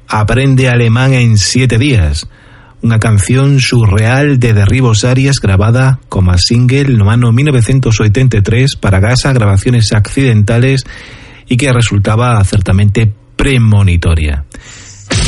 Aprende alemán en 7 días, una canción surreal de Derribos Arias grabada como a single no ano 1983 para Gasa Grabaciones Accidentales y que resultaba certamente premonitoria.